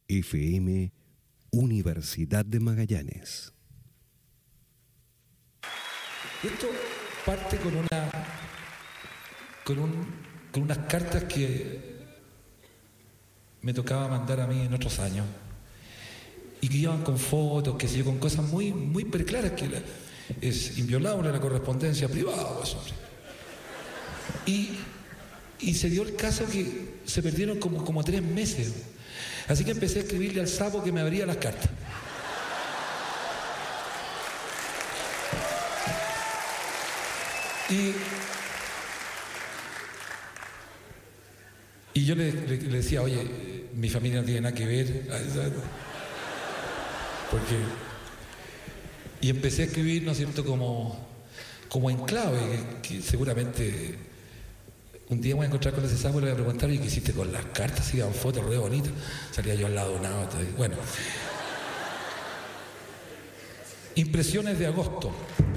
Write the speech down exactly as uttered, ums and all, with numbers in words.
F M Universidad de Magallanes. Esto parte con una con, un, con unas cartas que me tocaba mandar a mí en otros años y que iban con fotos, que sé yo, con cosas muy, muy preclaras, que la, es inviolable la correspondencia privada, eso. Y, y se dio el caso que se perdieron como, como tres meses. Así que empecé a escribirle al sapo que me abría las cartas. Y, y yo le, le, le decía, oye, mi familia no tiene nada que ver. Porque... Y empecé a escribir, ¿no es cierto?, como, como en clave, que, que seguramente un día me voy a encontrar con ese sapo y le voy a preguntar, ¿y qué hiciste con las cartas? Iban fotos re bonitas. Salía yo al lado de una otra. Bueno. Impresiones de agosto.